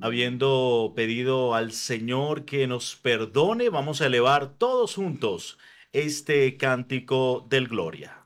Habiendo pedido al Señor que nos perdone, vamos a elevar todos juntos este cántico del Gloria.